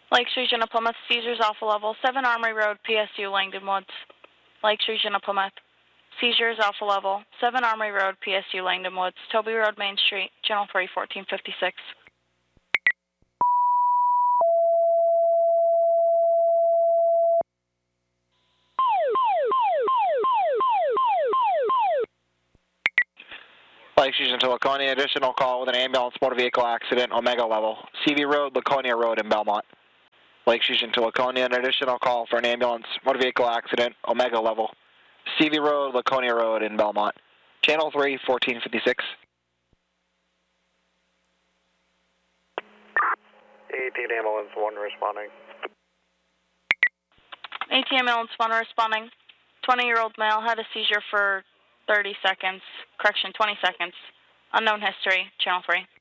Lakes Region of Plymouth, seizures Alpha Level, 7 Armory Road, PSU, Langdon Woods. Lakes Region of Plymouth, seizures Alpha Level, 7 Armory Road, PSU, Langdon Woods. Toby Road, Main Street, Channel 3, 1456. Lakes Region to Laconia, additional call with an ambulance motor vehicle accident, Omega level. CV Road, Laconia Road in Belmont. Lakes Region to Laconia, an additional call for an ambulance motor vehicle accident, Omega level. CV Road, Laconia Road in Belmont. Channel 3, 1456. 18 ambulance 1 responding. 18 ambulance 1 responding. 20-year-old male had a seizure for 30 seconds. Correction, 20 seconds. Unknown history, Channel 3.